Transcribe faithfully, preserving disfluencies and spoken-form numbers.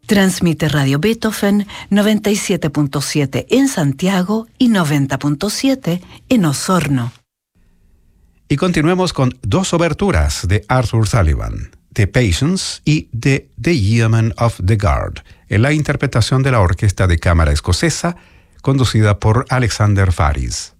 Transmite Radio Beethoven noventa y siete punto siete en Santiago y noventa punto siete en Osorno. Y continuemos con dos oberturas de Arthur Sullivan, The Patience y The, The Yeoman of the Guard, en la interpretación de la Orquesta de Cámara Escocesa, conducida por Alexander Faris.